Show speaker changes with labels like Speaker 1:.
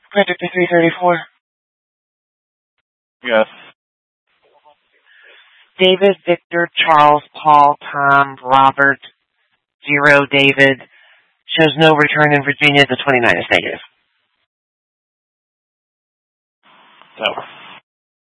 Speaker 1: Commander 334.
Speaker 2: Yes.
Speaker 1: David, Victor, Charles, Paul, Tom, Robert, 0, David. Shows no return in Virginia. The 29 is negative.
Speaker 2: So.